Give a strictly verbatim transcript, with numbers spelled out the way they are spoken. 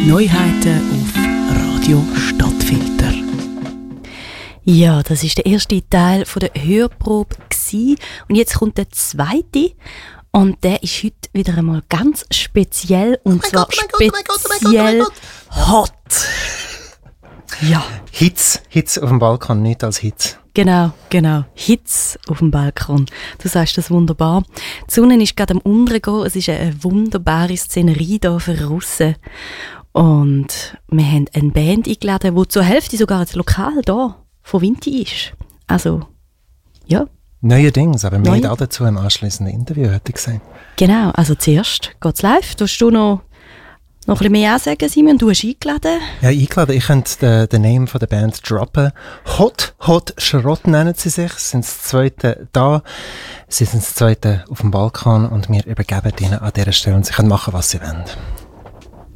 Neuheiten auf Radio Stadtfilter. Ja, das war der erste Teil der Hörprobe. Und jetzt kommt der zweite. Und der ist heute wieder einmal ganz speziell. Und oh zwar Gott, oh mein Gott, oh mein Gott, oh speziell mein Gott, oh mein Gott. hot. Ja. Hitze, Hitze auf dem Balkon, nicht als Hitze. Genau, genau. Hitze auf dem Balkon. Du sagst das wunderbar. Die Sonne ist gerade am Untergehen. Es ist eine wunderbare Szenerie hier für Russen. Und wir haben eine Band eingeladen, die zur Hälfte sogar das Lokal hier von Vinti ist. Also, ja. Neuerdings, aber mehr Neu- dazu im anschliessenden Interview, hätte ich gesagt. Genau, also zuerst geht es live. Du hast du noch, noch ein bisschen mehr sagen, Simon. Du hast eingeladen. Ja, eingeladen. Ich könnte den, den Name von der Band droppen. Hot, Hot Schrott nennen sie sich. Sie sind das zweite da. Sie sind das zweite auf dem Balkon und wir übergeben ihnen an dieser Stelle und sie können machen, was sie wollen.